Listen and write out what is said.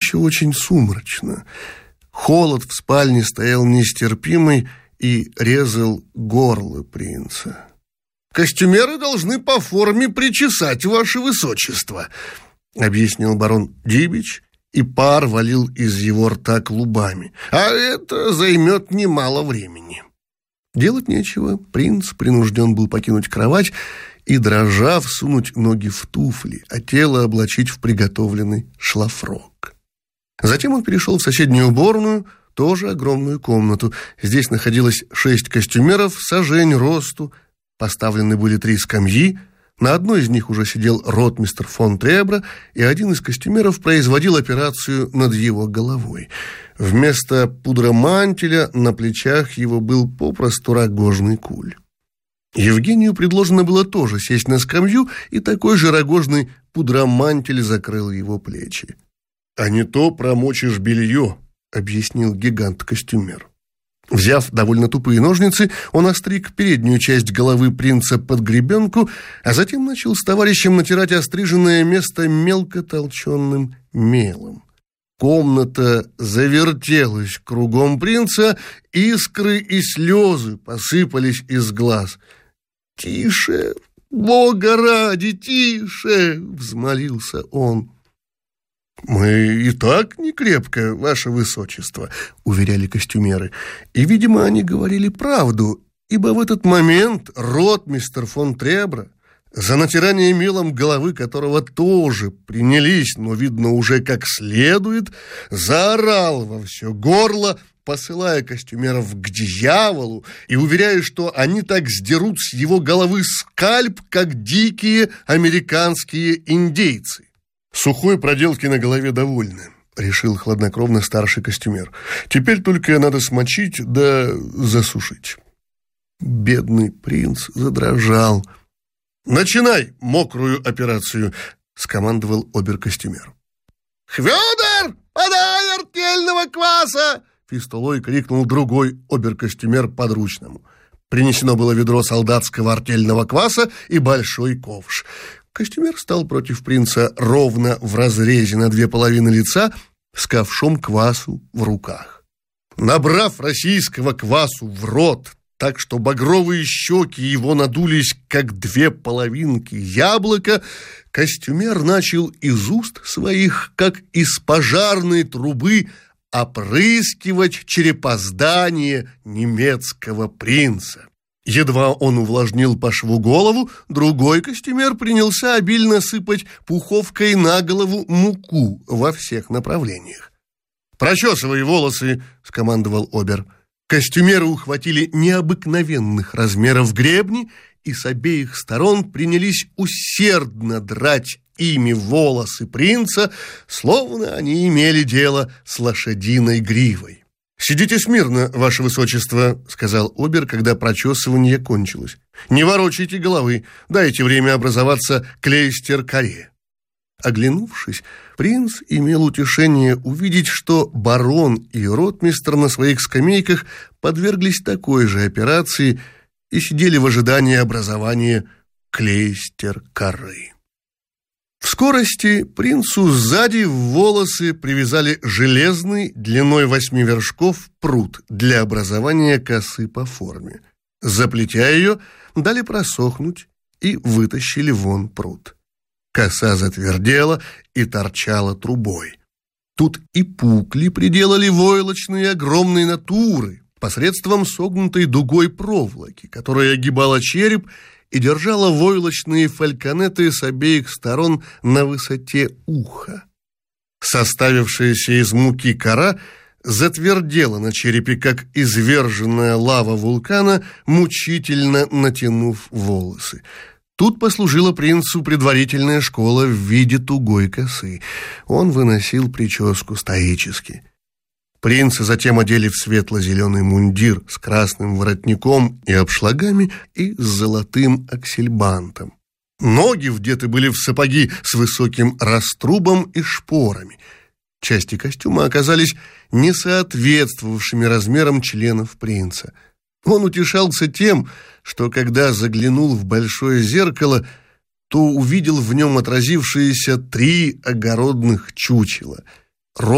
еще очень сумрачно. Холод в спальне стоял нестерпимый и резал горло принца. «Костюмеры должны по форме причесать, ваше высочество», — объяснил барон Дибич, и пар валил из его рта клубами. «А это займет немало времени». Делать нечего. Принц принужден был покинуть кровать и, дрожа, всунуть ноги в туфли, а тело облачить в приготовленный шлафрок. Затем он перешел в соседнюю уборную, тоже огромную комнату. Здесь находилось 6 костюмеров, сажень росту. Поставлены были 3 скамьи. На одной из них уже сидел ротмистр фон Требра, и один из костюмеров производил операцию над его головой. Вместо пудромантеля на плечах его был попросту рогожный куль. Евгению предложено было тоже сесть на скамью, и такой же рогожный пудромантель закрыл его плечи. «А не то промочишь белье», — объяснил гигант-костюмер. Взяв довольно тупые ножницы, он остриг переднюю часть головы принца под гребенку, а затем начал с товарищем натирать остриженное место мелко толченным мелом. Комната завертелась кругом принца, искры и слезы посыпались из глаз. «Тише, Бога ради, тише!» — взмолился он. «Мы и так не крепко, ваше высочество», — уверяли костюмеры. И, видимо, они говорили правду, ибо в этот момент ротмистр фон Требра, за натирание мелом головы которого тоже принялись, но, видно, уже как следует, заорал во все горло, посылая костюмеров к дьяволу и уверяя, что они так сдерут с его головы скальп, как дикие американские индейцы. «Сухой проделки на голове довольны», — решил хладнокровно старший костюмер. «Теперь только надо смочить да засушить». Бедный принц задрожал. «Начинай мокрую операцию», — скомандовал обер-костюмер. «Хвёдор, подай артельного кваса!» — фистолой крикнул другой обер-костюмер подручному. Принесено было ведро солдатского артельного кваса и большой ковш. Костюмер стал против принца ровно в разрезе на 2 половины лица с ковшом квасу в руках. Набрав российского квасу в рот, так что багровые щеки его надулись, как 2 половинки яблока, костюмер начал из уст своих, как из пожарной трубы, опрыскивать черепоздание немецкого принца. Едва он увлажнил по шву голову, другой костюмер принялся обильно сыпать пуховкой на голову муку во всех направлениях. «Прочесывай волосы», — скомандовал обер. Костюмеры ухватили необыкновенных размеров гребни и с обеих сторон принялись усердно драть ими волосы принца, словно они имели дело с лошадиной гривой. «Сидите смирно, ваше высочество», — сказал обер, когда прочесывание кончилось. «Не ворочайте головы, дайте время образоваться клейстер-каре». Оглянувшись, принц имел утешение увидеть, что барон и ротмистр на своих скамейках подверглись такой же операции и сидели в ожидании образования клейстер-каре. В скорости принцу сзади в волосы привязали железный длиной 8 вершков прут для образования косы по форме. Заплетя ее, дали просохнуть и вытащили вон прут. Коса затвердела и торчала трубой. Тут и пукли приделали войлочные огромной натуры посредством согнутой дугой проволоки, которая огибала череп и держала войлочные фальконеты с обеих сторон на высоте уха. Составившаяся из муки кора затвердела на черепе, как изверженная лава вулкана, мучительно натянув волосы. Тут послужила принцу предварительная школа в виде тугой косы. Он выносил прическу стоически. Принца затем одели в светло-зеленый мундир с красным воротником и обшлагами и с золотым аксельбантом. Ноги вдеты были в сапоги с высоким раструбом и шпорами. Части костюма оказались несоответствовавшими размерам членов принца. Он утешался тем, что когда заглянул в большое зеркало, то увидел в нем отразившиеся 3 огородных чучела —